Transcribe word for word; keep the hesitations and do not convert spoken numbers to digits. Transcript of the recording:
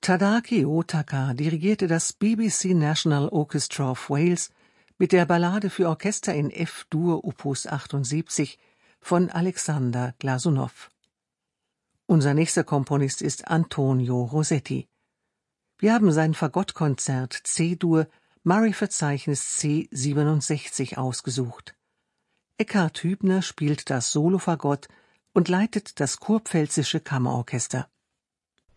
Tadaaki Otaka dirigierte das B B C National Orchestra of Wales mit der Ballade für Orchester in F-Dur Opus achtundsiebzig von Alexander Glasunow. Unser nächster Komponist ist Antonio Rossetti. Wir haben sein Fagottkonzert C-Dur Murray-Verzeichnis C siebenundsechzig ausgesucht. Eckhard Hübner spielt das Solofagott und leitet das kurpfälzische Kammerorchester.